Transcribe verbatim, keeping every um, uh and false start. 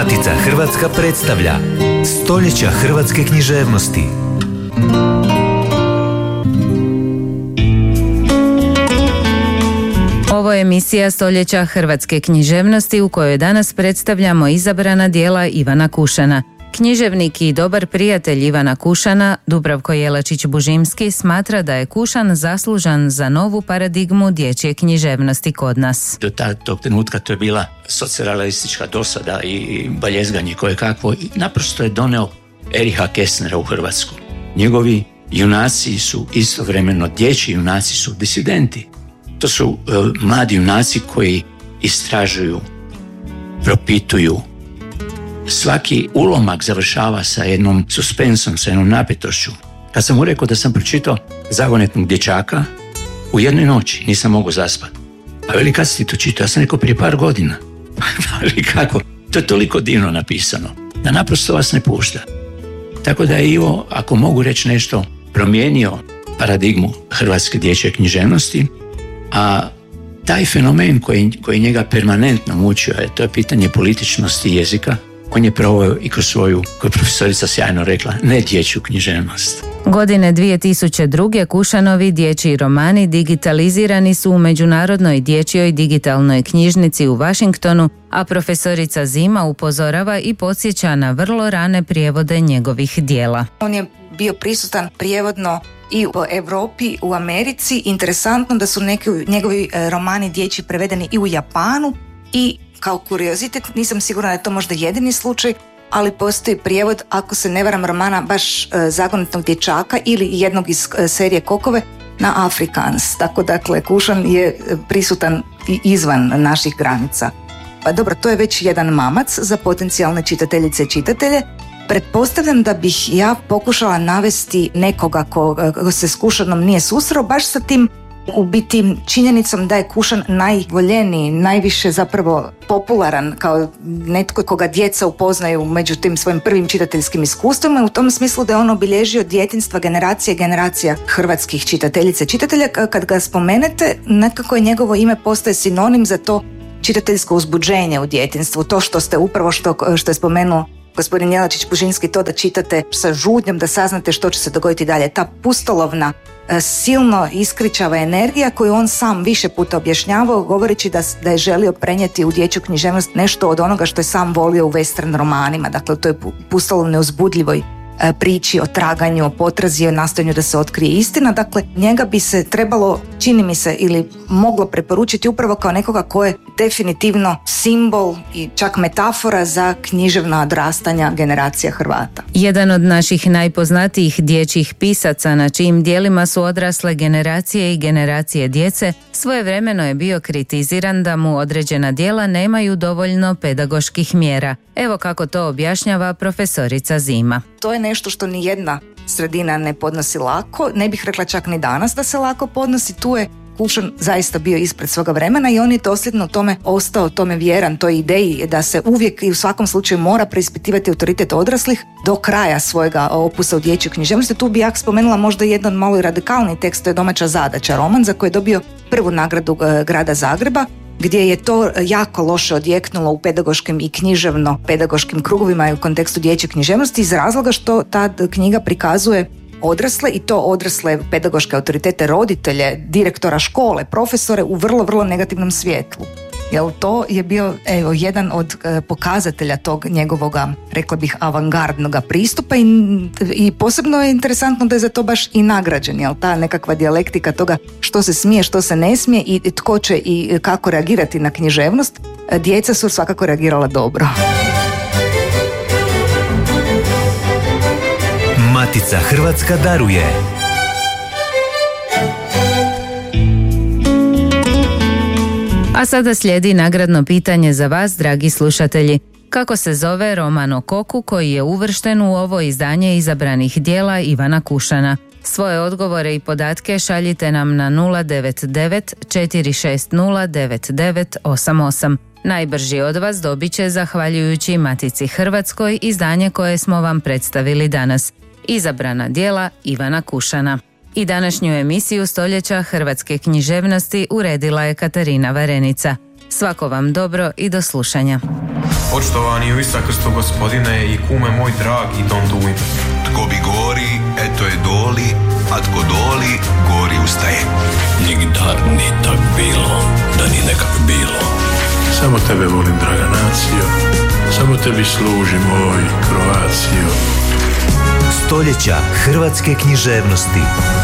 Matica Hrvatska predstavlja Stoljeća hrvatske književnosti. Ovo je emisija Stoljeća hrvatske književnosti u kojoj danas predstavljamo izabrana djela Ivana Kušana. Književnik i dobar prijatelj Ivana Kušana, Dubravko Jelačić-Bužimski, smatra da je Kušan zaslužan za novu paradigmu dječje književnosti kod nas. Do tog trenutka to je bila socrealistička dosada i baljezganje koje kakvo. I naprosto je doneo Ericha Kästnera u Hrvatsku. Njegovi junaci su istovremeno, dječji junaci su disidenti. To su uh, mladi junaci koji istražuju, propituju. Svaki ulomak završava sa jednom suspensom, sa jednom napetošću. Kad sam mu rekao da sam pročitao Zagonetnog dječaka, u jednoj noći nisam mogao zaspati. Pa veli, kad si ti to čitao? Ja sam rekao, prije par godina. Pa veli, kako? To je toliko divno napisano, da naprosto vas ne pušta. Tako da je Ivo, ako mogu reći nešto, promijenio paradigmu hrvatske dječje književnosti, a taj fenomen koji, koji njega permanentno mučio je, to je pitanje političnosti jezika. On je proveo i kroz svoju, koja je profesorica sjajno rekla, ne dječju književnost. Godine dvije tisuće druge. Kušanovi dječji romani digitalizirani su u Međunarodnoj dječjoj digitalnoj knjižnici u Washingtonu, a profesorica Zima upozorava i podsjeća na vrlo rane prijevode njegovih djela. On je bio prisutan prijevodno i u Europi, u Americi. Interesantno da su neki njegovi romani dječji prevedeni i u Japanu i kao kuriozitet, nisam sigurna da je to možda jedini slučaj, ali postoji prijevod, ako se ne varam, romana baš e, Zagonetnog dječaka ili jednog iz e, serije Kokove na Afrikaans. Tako dakle, Kušan je prisutan i izvan naših granica. Pa dobro, to je već jedan mamac za potencijalne čitateljice i čitatelje. Pretpostavljam da bih ja pokušala navesti nekoga ko, ko se s Kušanom nije susreo, baš sa tim u biti činjenicom da je Kušan najvoljeniji, najviše zapravo popularan kao netko koga djeca upoznaju među tim svojim prvim čitateljskim iskustvima, u tom smislu da je on obilježio djetinjstva generacije generacija hrvatskih čitateljica i čitatelja. Kad ga spomenete, nekako je njegovo ime postaje sinonim za to čitateljsko uzbuđenje u djetinjstvu, to što ste upravo što, što je spomenuo gospodin Jelačić-Bužinski, to da čitate sa žudnjom da saznate što će se dogoditi dalje. Ta pustolovna, silno iskričava energija koju on sam više puta objašnjavao, govoreći da, da je želio prenijeti u dječju književnost nešto od onoga što je sam volio u western romanima. Dakle, to je pustolovne uzbudljivoj priči o traganju, o potrazi, o nastojanju da se otkrije istina. Dakle, njega bi se trebalo, čini mi se, ili moglo preporučiti upravo kao nekoga ko je definitivno simbol i čak metafora za književna odrastanja generacija Hrvata. Jedan od naših najpoznatijih dječjih pisaca na čijim djelima su odrasle generacije i generacije djece, svojevremeno je bio kritiziran da mu određena djela nemaju dovoljno pedagoških mjera. Evo kako to objašnjava profesorica Zima. To je nešto što ni jedna sredina ne podnosi lako, ne bih rekla čak ni danas da se lako podnosi. Tu je Kušan zaista bio ispred svoga vremena i on je dosljedno tome ostao, tome vjeran, toj ideji da se uvijek i u svakom slučaju mora preispitivati autoritet odraslih do kraja svojega opusa u dječjoj književnosti. Tu bi ja spomenula možda jedan malo i radikalni tekst, to je Domaća zadaća, roman za koji je dobio prvu nagradu grada Zagreba, gdje je to jako loše odjeknulo u pedagoškim i književno pedagoškim krugovima i u kontekstu dječje književnosti iz razloga što ta knjiga prikazuje odrasle i to odrasle pedagoške autoritete, roditelje, direktora škole, profesore u vrlo, vrlo negativnom svjetlu. Jel to je bio evo, jedan od e, pokazatelja tog njegovoga, rekla bih, avangardnoga pristupa i, i posebno je interesantno da je za to baš i nagrađen, jel ta nekakva dijalektika toga što se smije, što se ne smije i tko će i kako reagirati na književnost. Djeca su svakako reagirala dobro. Matica Hrvatska daruje. A sada slijedi nagradno pitanje za vas, dragi slušatelji. Kako se zove roman o koku koji je uvršten u ovo izdanje izabranih djela Ivana Kušana? Svoje odgovore i podatke šaljite nam na nula devet devet četiri šest nula devet devet osam osam. Najbrži od vas dobit će, zahvaljujući Matici Hrvatskoj, izdanje koje smo vam predstavili danas. Izabrana djela Ivana Kušana. I današnju emisiju Stoljeća hrvatske književnosti uredila je Katarina Varenica. Svako vam dobro i do slušanja. Poštovani u Ista Krstu gospodine i kume moj dragi Don Duin. Tko bi gori, eto je doli, a tko doli, gori ustaje. Nigdar ni tak bilo, da ni nekak bilo. Samo tebe volim, draga nacijo, samo tebi služim, oj, Kroacijo. Stoljeća hrvatske književnosti.